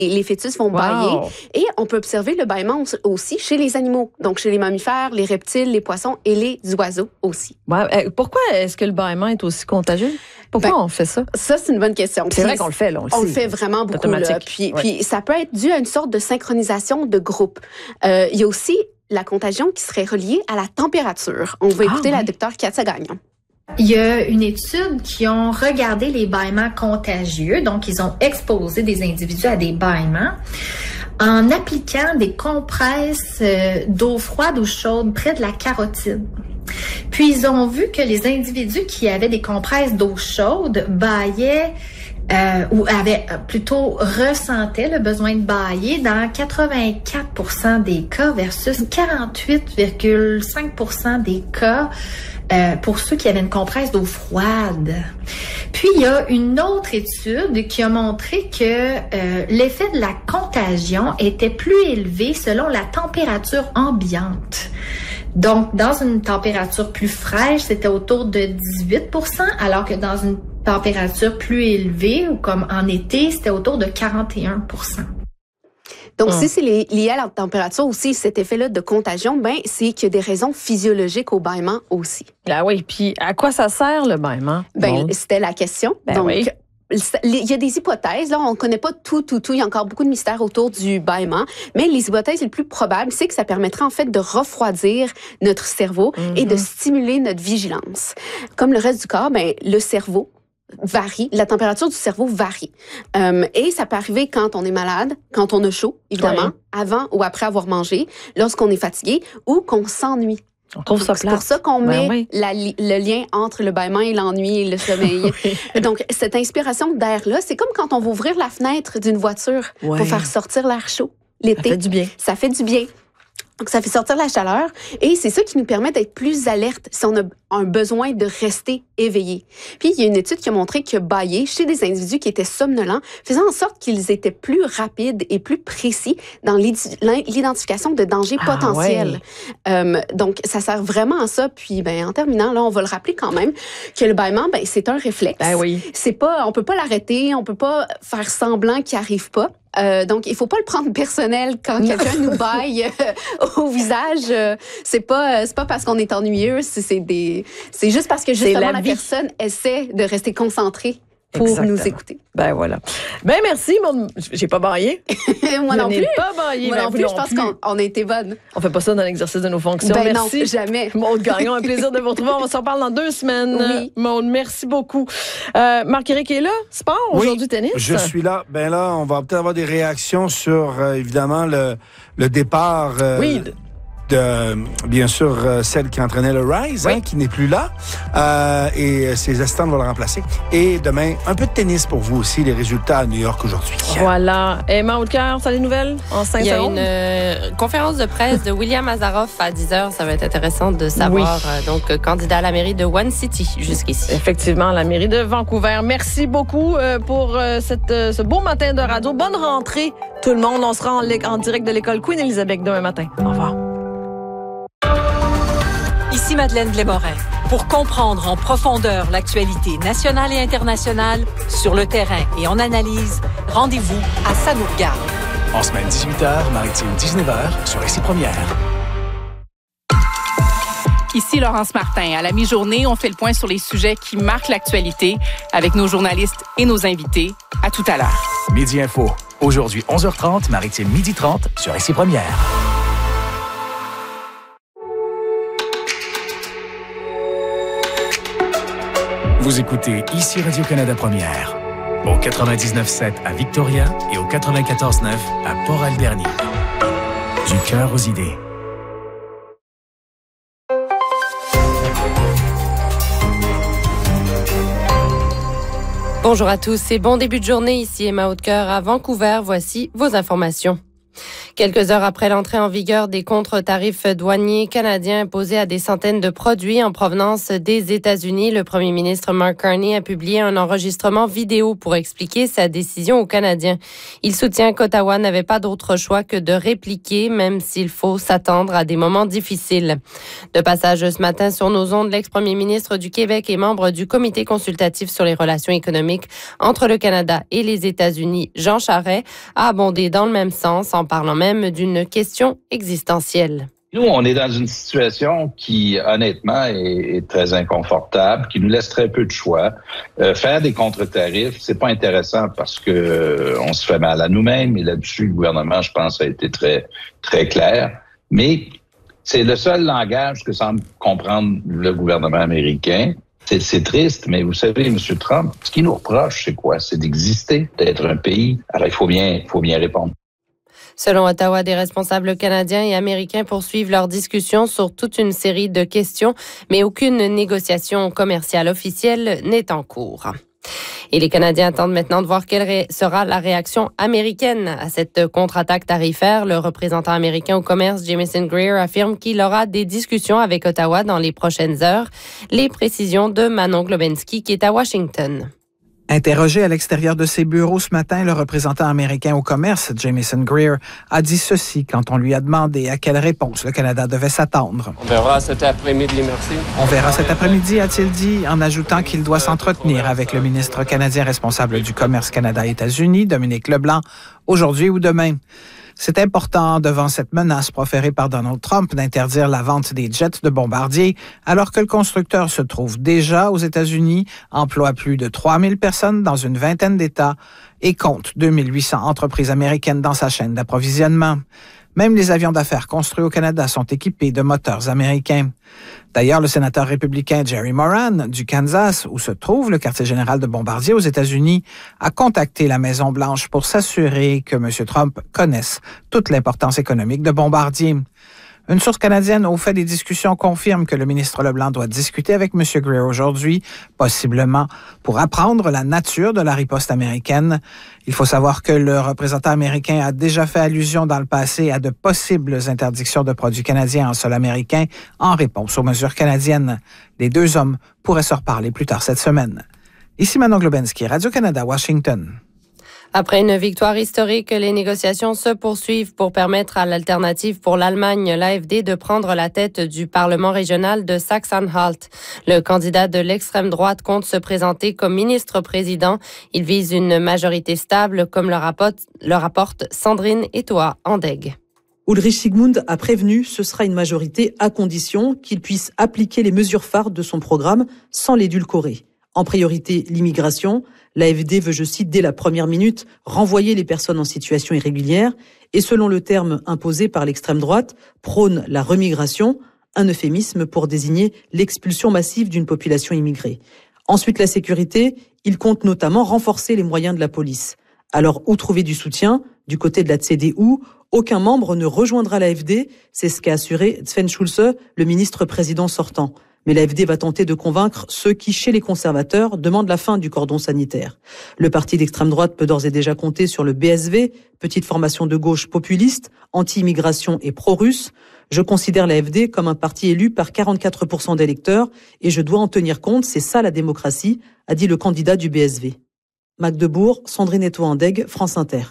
les fœtus vont bâiller. Et on peut observer le bâillement aussi chez les animaux, donc chez les mammifères, les reptiles, les poissons et les oiseaux aussi. Ouais. Pourquoi est-ce que le bâillement est aussi contagieux? Pourquoi on fait ça? Ça, c'est une bonne question. C'est vrai qu'on le fait, là. On le fait vraiment beaucoup. Là. Puis ça peut être dû à une sorte de synchronisation de groupe. Il y a aussi la contagion qui serait reliée à la température. On va écouter la docteure Katia Gagnon. Il y a une étude qui ont regardé les bâillements contagieux. Donc, ils ont exposé des individus à des bâillements en appliquant des compresses d'eau froide ou chaude près de la carotide. Puis, ils ont vu que les individus qui avaient des compresses d'eau chaude bâillaient ou avaient plutôt ressentaient le besoin de bâiller dans 84% des cas versus 48,5% des cas pour ceux qui avaient une compresse d'eau froide. Puis, il y a une autre étude qui a montré que l'effet de la contagion était plus élevé selon la température ambiante. Donc, dans une température plus fraîche, c'était autour de 18%, alors que dans une température plus élevée, ou comme en été, c'était autour de 41%. Donc, si c'est lié à la température aussi, cet effet-là de contagion, c'est qu'il y a des raisons physiologiques au bâillement aussi. Ah oui, puis à quoi ça sert le bâillement? C'était la question. Donc, il y a des hypothèses. Là, on ne connaît pas tout. Il y a encore beaucoup de mystères autour du bâillement. Mais les hypothèses les plus probables, c'est que ça permettrait en fait de refroidir notre cerveau et de stimuler notre vigilance. Comme le reste du corps, le cerveau varie, la température du cerveau varie. Et ça peut arriver quand on est malade, quand on a chaud, évidemment, avant ou après avoir mangé, lorsqu'on est fatigué ou qu'on s'ennuie. On trouve ça plate. C'est pour ça qu'on met le lien entre le bâillement et l'ennui et le sommeil. Donc, cette inspiration d'air-là, c'est comme quand on va ouvrir la fenêtre d'une voiture pour faire sortir l'air chaud l'été. Ça fait du bien. Ça fait du bien. Donc, ça fait sortir la chaleur et c'est ça qui nous permet d'être plus alertes si on a un besoin de rester éveillé. Puis, il y a une étude qui a montré que bâiller chez des individus qui étaient somnolents faisait en sorte qu'ils étaient plus rapides et plus précis dans l'identification de dangers potentiels. Donc, ça sert vraiment à ça. Puis, en terminant, là, on va le rappeler quand même que le bâillement, c'est un réflexe. C'est pas, on peut pas l'arrêter, on peut pas faire semblant qu'il arrive pas. Donc, il faut pas le prendre personnel quand quelqu'un nous bâille au visage. C'est pas parce qu'on est ennuyeux, c'est juste parce que justement la personne essaie de rester concentrée pour nous écouter. Voilà. Merci, j'ai pas baillé. Moi non plus. Pas baillé. Moi non plus, je pense qu'on a été bonnes. On fait pas ça dans l'exercice de nos fonctions. Merci. Non, jamais. Maude Gagnon, un plaisir de vous retrouver. On va s'en reparler dans 2 semaines. Oui. Maude, merci beaucoup. Marc-Éric est là, sport, aujourd'hui tennis. Je suis là. Là, on va peut-être avoir des réactions sur, évidemment, le départ... bien sûr, celle qui entraînait le Rise, qui n'est plus là. Et ses assistants vont le remplacer. Et demain, un peu de tennis pour vous aussi, les résultats à New York aujourd'hui. Voilà. Emma Hautecœur, ça a des nouvelles en 5 secondes? Il y a une conférence de presse de William Azaroff à 10h. Ça va être intéressant de savoir. Donc, candidat à la mairie de One City jusqu'ici. Effectivement, la mairie de Vancouver. Merci beaucoup pour ce beau matin de radio. Bonne rentrée, tout le monde. On sera en direct de l'école Queen Elizabeth demain matin. Au revoir. Ici Madeleine Blais-Morin. Pour comprendre en profondeur l'actualité nationale et internationale, sur le terrain et en analyse, rendez-vous à Ça nous regarde. En semaine 18h, maritime 19h, sur Ici Première. Ici Laurence Martin. À la mi-journée, on fait le point sur les sujets qui marquent l'actualité avec nos journalistes et nos invités. À tout à l'heure. Midi Info. Aujourd'hui, 11h30, maritime 12h30, sur Ici Première. Vous écoutez Ici Radio-Canada Première, au 99.7 à Victoria et au 94.9 à Port-Alberni. Du cœur aux idées. Bonjour à tous et bon début de journée. Ici Emma Hautecœur à Vancouver. Voici vos informations. Quelques heures après l'entrée en vigueur des contre-tarifs douaniers canadiens imposés à des centaines de produits en provenance des États-Unis, le premier ministre Mark Carney a publié un enregistrement vidéo pour expliquer sa décision aux Canadiens. Il soutient qu'Ottawa n'avait pas d'autre choix que de répliquer, même s'il faut s'attendre à des moments difficiles. De passage ce matin sur nos ondes, l'ex-premier ministre du Québec et membre du comité consultatif sur les relations économiques entre le Canada et les États-Unis, Jean Charest, a abondé dans le même sens en parlant même d'une question existentielle. Nous, on est dans une situation qui, honnêtement, est très inconfortable, qui nous laisse très peu de choix. Faire des contre-tarifs, c'est pas intéressant parce que on se fait mal à nous-mêmes. Et là-dessus, le gouvernement, je pense, a été très, très clair. Mais c'est le seul langage que semble comprendre le gouvernement américain. C'est triste, mais vous savez, M. Trump, ce qu'il nous reproche, c'est quoi? C'est d'exister, d'être un pays. Alors, il faut bien répondre. Selon Ottawa, des responsables canadiens et américains poursuivent leurs discussions sur toute une série de questions, mais aucune négociation commerciale officielle n'est en cours. Et les Canadiens attendent maintenant de voir quelle sera la réaction américaine à cette contre-attaque tarifaire. Le représentant américain au commerce, Jamieson Greer, affirme qu'il aura des discussions avec Ottawa dans les prochaines heures. Les précisions de Manon Globensky, qui est à Washington. Interrogé à l'extérieur de ses bureaux ce matin, le représentant américain au commerce, Jamieson Greer, a dit ceci quand on lui a demandé à quelle réponse le Canada devait s'attendre. On verra cet après-midi, merci. On verra cet après-midi, a-t-il dit, en ajoutant qu'il doit s'entretenir avec le ministre canadien responsable du commerce Canada-États-Unis, Dominique Leblanc, aujourd'hui ou demain. C'est important devant cette menace proférée par Donald Trump d'interdire la vente des jets de bombardiers, alors que le constructeur se trouve déjà aux États-Unis, emploie plus de 3000 personnes dans une vingtaine d'États et compte 2800 entreprises américaines dans sa chaîne d'approvisionnement. Même les avions d'affaires construits au Canada sont équipés de moteurs américains. D'ailleurs, le sénateur républicain Jerry Moran, du Kansas, où se trouve le quartier général de Bombardier aux États-Unis, a contacté la Maison-Blanche pour s'assurer que M. Trump connaisse toute l'importance économique de Bombardier. Une source canadienne au fait des discussions confirme que le ministre Leblanc doit discuter avec M. Greer aujourd'hui, possiblement pour apprendre la nature de la riposte américaine. Il faut savoir que le représentant américain a déjà fait allusion dans le passé à de possibles interdictions de produits canadiens en sol américain en réponse aux mesures canadiennes. Les deux hommes pourraient se reparler plus tard cette semaine. Ici Manon Globensky, Radio-Canada, Washington. Après une victoire historique, les négociations se poursuivent pour permettre à l'alternative pour l'Allemagne, l'AfD, de prendre la tête du Parlement régional de Saxe-Anhalt. Le candidat de l'extrême droite compte se présenter comme ministre-président. Il vise une majorité stable, comme le rapporte Sandrine Etoa-Andeg. Ulrich Sigmund a prévenu, ce sera une majorité à condition qu'il puisse appliquer les mesures phares de son programme sans l'édulcorer. En priorité, l'immigration. L'AfD veut, je cite, dès la première minute, renvoyer les personnes en situation irrégulière et, selon le terme imposé par l'extrême droite, prône la remigration, un euphémisme pour désigner l'expulsion massive d'une population immigrée. Ensuite, la sécurité. Il compte notamment renforcer les moyens de la police. Alors, où trouver du soutien? Du côté de la CDU, aucun membre ne rejoindra l'AfD, c'est ce qu'a assuré Sven Schulze, le ministre-président sortant. Mais l'AfD va tenter de convaincre ceux qui, chez les conservateurs, demandent la fin du cordon sanitaire. Le parti d'extrême droite peut d'ores et déjà compter sur le BSV, petite formation de gauche populiste, anti-immigration et pro-russe. Je considère l'AfD comme un parti élu par 44% d'électeurs et je dois en tenir compte, c'est ça la démocratie, a dit le candidat du BSV. Magdebourg, Sandrine Etoa-Andeg, France Inter.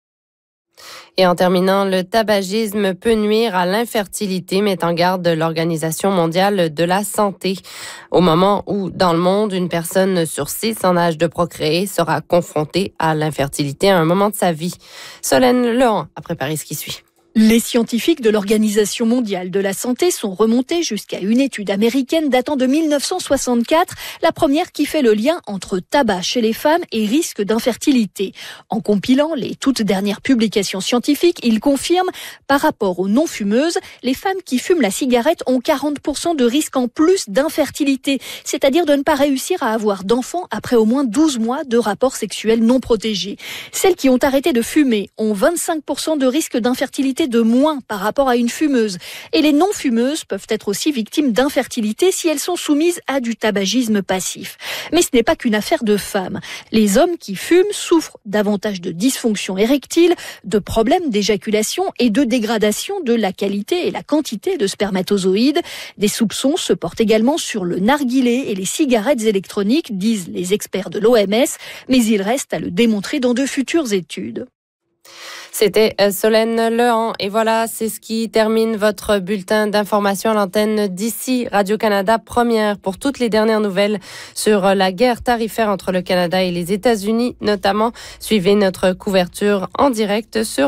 Et en terminant, le tabagisme peut nuire à l'infertilité, met en garde l'Organisation mondiale de la santé. Au moment où, dans le monde, une personne sur 6 en âge de procréer sera confrontée à l'infertilité à un moment de sa vie. Solène Lehan a préparé ce qui suit. Les scientifiques de l'Organisation mondiale de la santé sont remontés jusqu'à une étude américaine datant de 1964, la première qui fait le lien entre tabac chez les femmes et risque d'infertilité. En compilant les toutes dernières publications scientifiques, ils confirment, par rapport aux non-fumeuses, les femmes qui fument la cigarette ont 40% de risque en plus d'infertilité, c'est-à-dire de ne pas réussir à avoir d'enfants après au moins 12 mois de rapports sexuels non protégés. Celles qui ont arrêté de fumer ont 25% de risque d'infertilité d'activité de moins par rapport à une fumeuse. Et les non-fumeuses peuvent être aussi victimes d'infertilité si elles sont soumises à du tabagisme passif. Mais ce n'est pas qu'une affaire de femmes. Les hommes qui fument souffrent davantage de dysfonction érectile, de problèmes d'éjaculation et de dégradation de la qualité et la quantité de spermatozoïdes. Des soupçons se portent également sur le narguilé et les cigarettes électroniques, disent les experts de l'OMS, mais il reste à le démontrer dans de futures études. C'était Solène Lehan. Et voilà, c'est ce qui termine votre bulletin d'information à l'antenne d'ici Radio-Canada Première. Pour toutes les dernières nouvelles sur la guerre tarifaire entre le Canada et les États-Unis, notamment, suivez notre couverture en direct sur